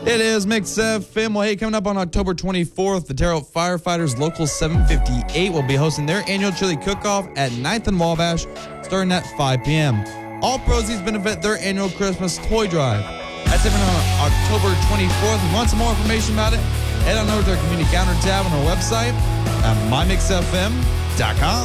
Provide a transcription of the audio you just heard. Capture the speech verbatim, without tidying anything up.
It is Mix F M. Well, hey, coming up on October twenty-fourth, the Terre Haute Firefighters Local seven fifty-eight will be hosting their annual chili cook-off at ninth and Wabash, starting at five p.m. All proceeds benefit their annual Christmas toy drive. That's happening on October twenty-fourth. If you want some more information about it, head on over to our community counter tab on our website at my mix f m dot com.